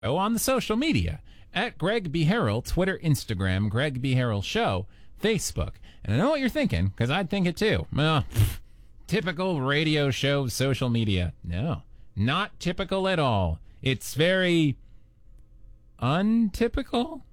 on the social media at Greg B. Harrell, Twitter, Instagram, Greg B. Harrell Show, Facebook. And I know what you're thinking, because I'd think it too. Well, typical radio show social media. No, not typical at all. It's very untypical.